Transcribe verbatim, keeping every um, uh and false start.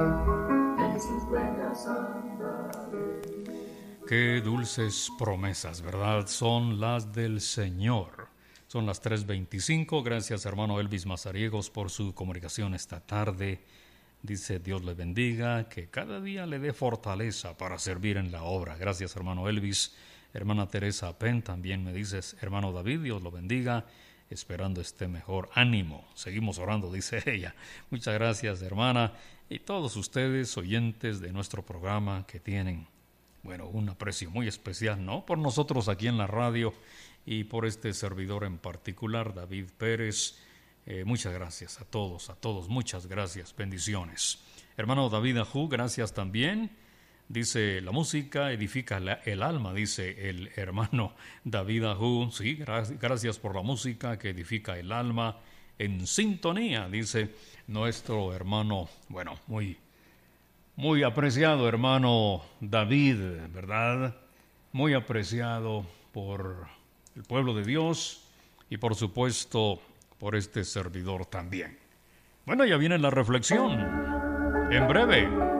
en sus huellas andaré. Qué dulces promesas, ¿verdad? Son las del Señor. Son las tres veinticinco. Gracias, hermano Elvis Mazariegos, por su comunicación esta tarde. Dice, Dios le bendiga, que cada día le dé fortaleza para servir en la obra. Gracias, hermano Elvis. Hermana Teresa Penn también me dices, hermano David, Dios lo bendiga, esperando esté mejor. Ánimo, seguimos orando, dice ella. Muchas gracias, hermana. Y todos ustedes, oyentes de nuestro programa, que tienen, bueno, un aprecio muy especial, ¿no? Por nosotros aquí en la radio y por este servidor en particular, David Pérez. Eh, muchas gracias a todos, a todos, muchas gracias, bendiciones. Hermano David Ajú, gracias también. Dice, la música edifica la, el alma, dice el hermano David Ajú. Sí, gra- gracias por la música que edifica el alma. En sintonía, dice nuestro hermano, bueno, muy, muy apreciado hermano David, ¿verdad? Muy apreciado por el pueblo de Dios y por supuesto por este servidor también. Bueno, ya viene la reflexión. En breve.